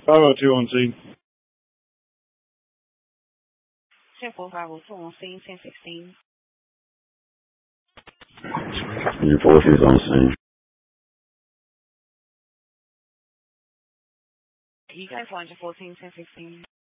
502 on scene. 10-4-502 on scene, 1016. Your forces on scene. You guys 114, 1016.